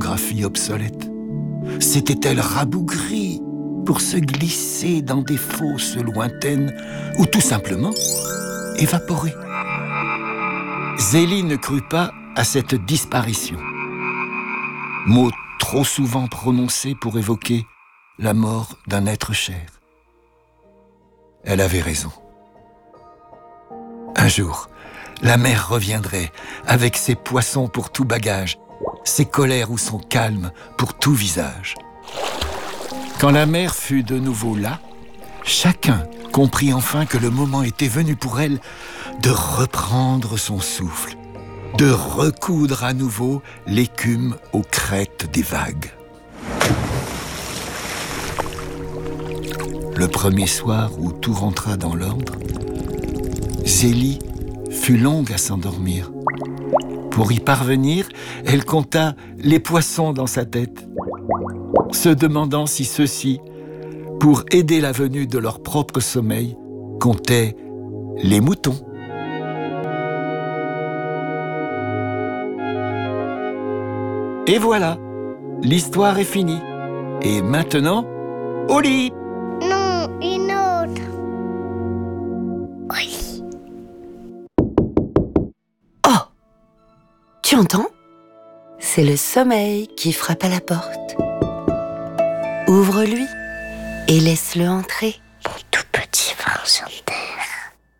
géographie obsolète. S'était-elle rabougrie pour se glisser dans des fosses lointaines ou tout simplement évaporer? Zélie ne crut pas à cette disparition. Mot trop souvent prononcé pour évoquer la mort d'un être cher. Elle avait raison. Un jour, la mer reviendrait avec ses poissons pour tout bagage, ses colères ou son calme pour tout visage. Quand la mer fut de nouveau là, chacun comprit enfin que le moment était venu pour elle de reprendre son souffle, de recoudre à nouveau l'écume aux crêtes des vagues. Le premier soir où tout rentra dans l'ordre, Zélie fut longue à s'endormir. Pour y parvenir, elle compta les poissons dans sa tête, se demandant si ceux-ci, pour aider la venue de leur propre sommeil, comptaient les moutons. Et voilà, l'histoire est finie. Et maintenant, au lit! Non, une autre. Oui. Oh! Tu entends? C'est le sommeil qui frappe à la porte. Ouvre-lui et laisse-le entrer.